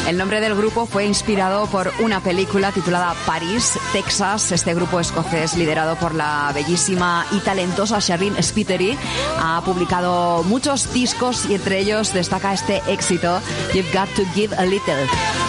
El nombre del grupo fue inspirado por una película titulada París, Texas. Este grupo escocés, liderado por la bellísima y talentosa Sharleen Spiteri, ha publicado muchos discos y entre ellos destaca este éxito, You've Got to Give a Little.